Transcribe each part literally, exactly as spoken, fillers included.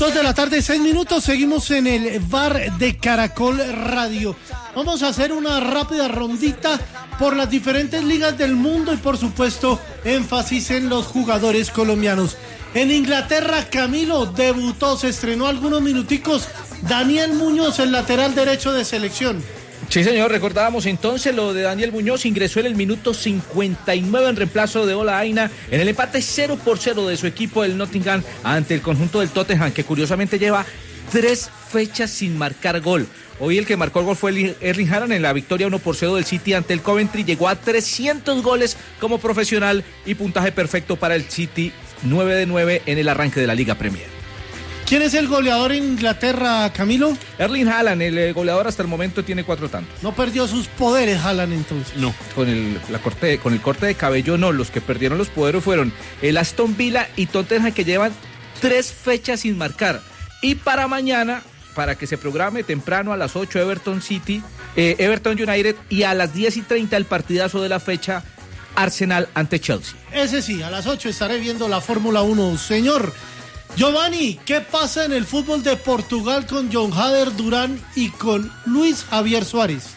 Dos de la tarde, seis minutos, seguimos en el bar de Caracol Radio. Vamos a hacer una rápida rondita por las diferentes ligas del mundo y por supuesto énfasis en los jugadores colombianos. En Inglaterra, Camilo debutó, se estrenó algunos minuticos Daniel Muñoz, el lateral derecho de selección. Sí, señor, recordábamos entonces lo de Daniel Muñoz, ingresó en el minuto cincuenta y nueve en reemplazo de Ola Aina en el empate cero por cero de su equipo del Nottingham ante el conjunto del Tottenham, que curiosamente lleva tres fechas sin marcar gol. Hoy el que marcó el gol fue Erling Haaland en la victoria uno por cero del City ante el Coventry, llegó a trescientos goles como profesional y puntaje perfecto para el City, nueve de nueve en el arranque de la Liga Premier. ¿Quién es el goleador en Inglaterra, Camilo? Erling Haaland, el goleador hasta el momento tiene cuatro tantos. No perdió sus poderes Haaland entonces. No, con el, la corte, con el corte de cabello no, los que perdieron los poderes fueron el Aston Villa y Tottenham, que llevan tres fechas sin marcar. Y para mañana, para que se programe temprano a las ocho Everton City, eh, Everton United, y a las diez y treinta el partidazo de la fecha, Arsenal ante Chelsea. Ese sí, a las ocho estaré viendo la Fórmula uno, señor. Giovanni, ¿qué pasa en el fútbol de Portugal con John Jader Durán y con Luis Javier Suárez?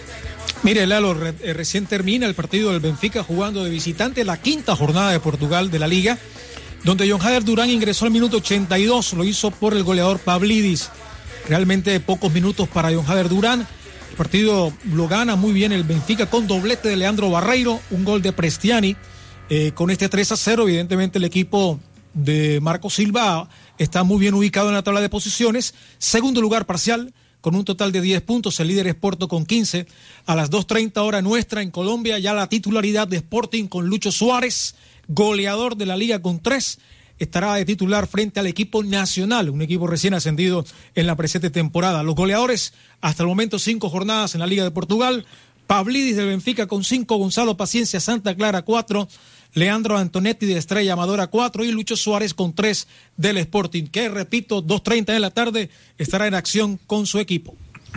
Mire, Lalo, re, eh, recién termina el partido del Benfica jugando de visitante, la quinta jornada de Portugal de la Liga, donde John Jader Durán ingresó al minuto ochenta y dos, lo hizo por el goleador Pavlidis. Realmente pocos minutos para John Jader Durán. El partido lo gana muy bien el Benfica con doblete de Leandro Barreiro, un gol de Prestiani. Eh, con este tres a cero, evidentemente el equipo de Marco Silva está muy bien ubicado en la tabla de posiciones. Segundo lugar parcial con un total de diez puntos, el líder es Porto con quince. A las dos treinta hora nuestra en Colombia, ya la titularidad de Sporting con Lucho Suárez, goleador de la liga con tres, estará de titular frente al equipo nacional, un equipo recién ascendido en la presente temporada. Los goleadores hasta el momento cinco jornadas en la Liga de Portugal: Pavlidis del Benfica con cinco, Gonzalo Paciencia Santa Clara cuatro, Leandro Antonetti de Estrella Amadora cuatro y Lucho Suárez con tres del Sporting, que repito, dos treinta de la tarde estará en acción con su equipo.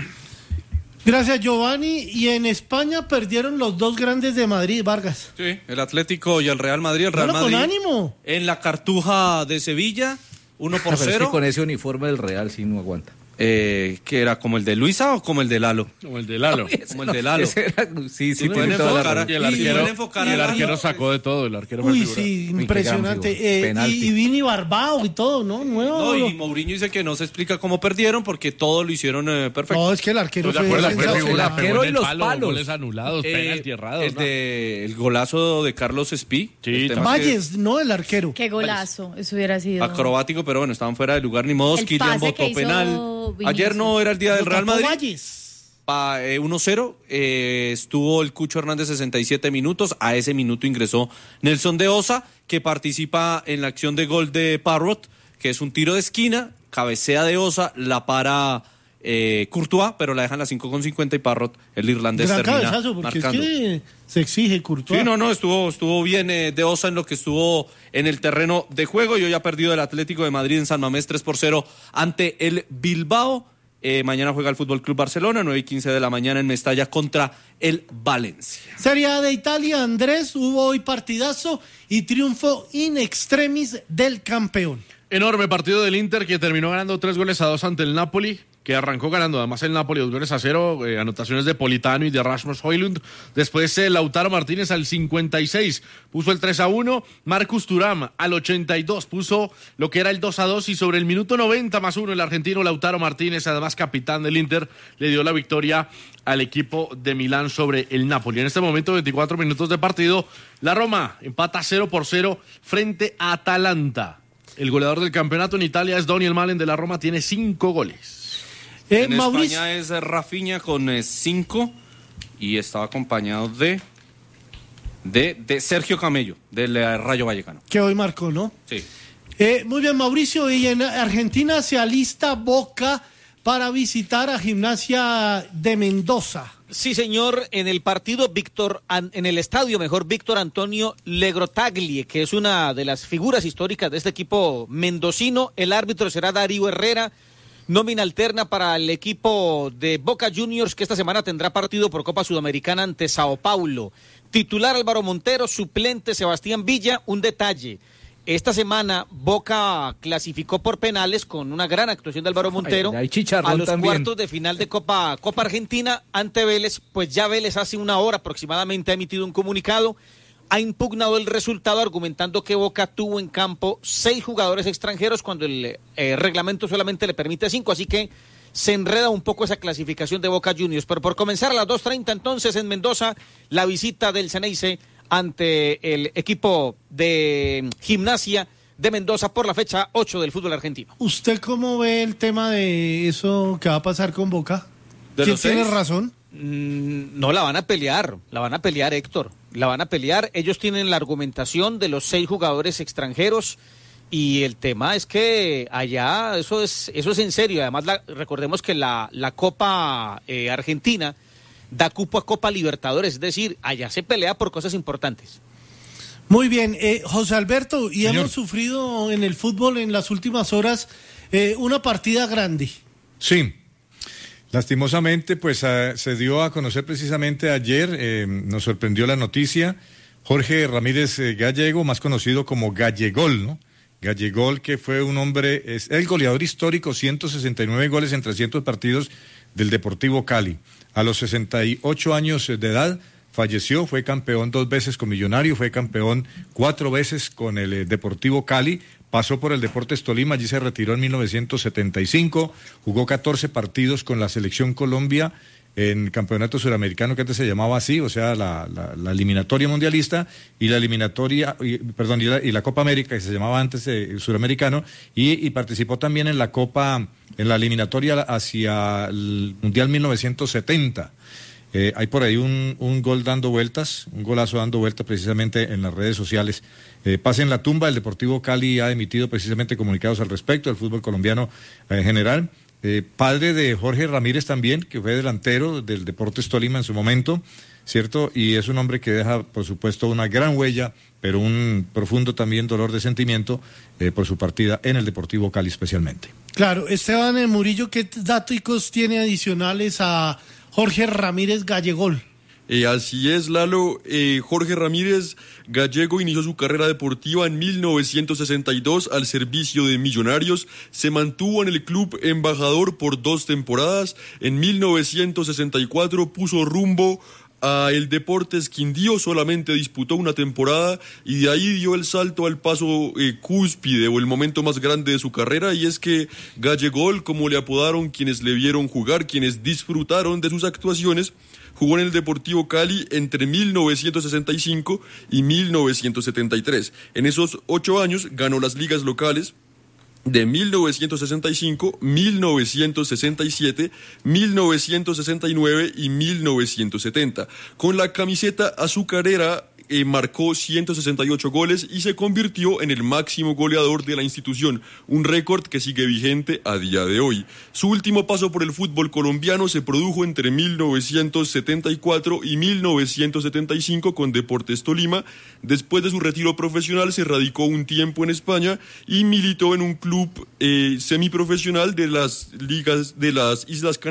Gracias, Giovanni. Y en España perdieron los dos grandes de Madrid, Vargas. Sí, el Atlético y el Real Madrid. El Real bueno, Madrid con ánimo. En la Cartuja de Sevilla, uno por cero. Es que con ese uniforme del Real sí no aguanta. Eh, ¿Qué era? ¿Como el de Luisa o como el de Lalo? Como el de Lalo. No, como el de Lalo. Era, sí, sí, pueden enfocar. Y el arquero, y el arquero sacó de todo. El arquero Uy, sí, impresionante. Eh, y, y Vini Barbao y todo, ¿no? Nuevo. No, y Mourinho dice que no se explica cómo perdieron porque todo lo hicieron eh, perfecto. No, es que el arquero fue fue el arquero y los palo, palos. Goles anulados, eh, penalti errados. El, de, el golazo de Carlos Espí. Sí, este Valles, no el arquero. Qué golazo, eso hubiera sido. Acrobático, pero bueno, estaban fuera de lugar, ni modo. Kylian votó penal. Ayer no era el día del Real Madrid. Pa, eh, uno cero, eh, estuvo el Cucho Hernández sesenta y siete minutos, a ese minuto ingresó Nelson de Osa, que participa en la acción de gol de Parrot, que es un tiro de esquina, cabecea de Osa, la para eh, Courtois, pero la dejan a cinco con cincuenta y Parrot, el irlandés, gran termina cabezazo, porque marcando. Es que se exige Courtois. Sí, no, no, estuvo, estuvo bien eh, de Osa en lo que estuvo en el terreno de juego, y hoy ha perdido el Atlético de Madrid en San Mamés tres por cero ante el Bilbao. Eh, mañana juega el Fútbol Club Barcelona, nueve y quince de la mañana en Mestalla contra el Valencia. Serie A de Italia, Andrés, hubo hoy partidazo y triunfo in extremis del campeón. Enorme partido del Inter, que terminó ganando tres goles a dos ante el Napoli, que arrancó ganando además el Napoli dos goles a cero, eh, anotaciones de Politano y de Rasmus Højlund. Después eh, Lautaro Martínez al cincuenta y seis puso el tres a uno, Marcus Thuram al ochenta y dos puso lo que era el dos a dos, y sobre el minuto noventa más uno el argentino Lautaro Martínez, además capitán del Inter, le dio la victoria al equipo de Milán sobre el Napoli. En este momento, veinticuatro minutos de partido, la Roma empata cero por cero frente a Atalanta. El goleador del campeonato en Italia es Daniel Malen de la Roma, tiene cinco goles. Eh, en Mauricio... España es Rafinha con eh, cinco y estaba acompañado de, de de Sergio Camello del eh, Rayo Vallecano. Que hoy marcó, ¿no? Sí. Eh, muy bien, Mauricio, y en Argentina se alista Boca para visitar a Gimnasia de Mendoza. Sí, señor, en el partido Víctor, en el estadio, mejor, Víctor Antonio Legrotaglie, que es una de las figuras históricas de este equipo mendocino. El árbitro será Darío Herrera. Nómina alterna para el equipo de Boca Juniors, que esta semana tendrá partido por Copa Sudamericana ante Sao Paulo. Titular Álvaro Montero, suplente Sebastián Villa. Un detalle: esta semana Boca clasificó por penales con una gran actuación de Álvaro Montero Ay, a los también. Cuartos de final de Copa, Copa Argentina ante Vélez. Pues ya Vélez hace una hora aproximadamente ha emitido un comunicado, ha impugnado el resultado argumentando que Boca tuvo en campo seis jugadores extranjeros cuando el eh, reglamento solamente le permite cinco, así que se enreda un poco esa clasificación de Boca Juniors. Pero por comenzar a las dos treinta entonces en Mendoza, la visita del Ceneice ante el equipo de Gimnasia de Mendoza por la fecha ocho del fútbol argentino. ¿Usted cómo ve el tema de eso que va a pasar con Boca? ¿Quién tiene razón? Mm, no, la van a pelear, la van a pelear, Héctor, la van a pelear. Ellos tienen la argumentación de los seis jugadores extranjeros. Y el tema es que allá eso es eso es en serio. Además, la, recordemos que la, la Copa eh, Argentina da cupo a Copa Libertadores, es decir, allá se pelea por cosas importantes. Muy bien, eh, José Alberto, y Señor. hemos sufrido en el fútbol en las últimas horas eh, una partida grande. Sí, lastimosamente pues uh, se dio a conocer precisamente ayer, eh, nos sorprendió la noticia, Jorge Ramírez eh, Gallego, más conocido como Gallegol, ¿no? Gallegol, que fue un hombre, es el goleador histórico, ciento sesenta y nueve goles en trescientos partidos del Deportivo Cali. A los sesenta y ocho años de edad falleció, fue campeón dos veces con Millonario, fue campeón cuatro veces con el eh, Deportivo Cali, pasó por el Deportes Tolima, allí se retiró en mil novecientos setenta y cinco, jugó catorce partidos con la Selección Colombia en campeonato suramericano que antes se llamaba así, o sea, la, la, la eliminatoria mundialista y la eliminatoria, y, perdón, y la, y la Copa América que se llamaba antes eh, suramericano y, y participó también en la Copa, en la eliminatoria hacia el Mundial mil novecientos setenta. Eh, hay por ahí un, un gol dando vueltas, un golazo dando vueltas precisamente en las redes sociales. Eh, pase en la tumba, el Deportivo Cali ha emitido precisamente comunicados al respecto, el fútbol colombiano eh, en general. Eh, padre de Jorge Ramírez también, que fue delantero del Deportes Tolima en su momento, ¿cierto? Y es un hombre que deja, por supuesto, una gran huella, pero un profundo también dolor de sentimiento eh, por su partida en el Deportivo Cali especialmente. Claro, Esteban Murillo, ¿qué datos tiene adicionales a Jorge Ramírez Gallegol? Eh, así es, Lalo. Eh, Jorge Ramírez Gallego inició su carrera deportiva en mil novecientos sesenta y dos al servicio de Millonarios. Se mantuvo en el club embajador por dos temporadas. En mil novecientos sesenta y cuatro puso rumbo a el Deportes Quindío, solamente disputó una temporada y de ahí dio el salto al paso eh, cúspide o el momento más grande de su carrera, y es que Gallegol, como le apodaron quienes le vieron jugar, quienes disfrutaron de sus actuaciones, jugó en el Deportivo Cali entre mil novecientos sesenta y cinco y mil novecientos setenta y tres. En esos ocho años ganó las ligas locales de mil novecientos sesenta y cinco, mil novecientos sesenta y siete, mil novecientos sesenta y nueve y mil novecientos setenta. Con la camiseta azucarera eh, marcó ciento sesenta y ocho goles y se convirtió en el máximo goleador de la institución, un récord que sigue vigente a día de hoy. Su último paso por el fútbol colombiano se produjo entre mil novecientos setenta y cuatro y mil novecientos setenta y cinco con Deportes Tolima. Después de su retiro profesional se radicó un tiempo en España y militó en un club eh, semiprofesional de las ligas de las Islas Canarias.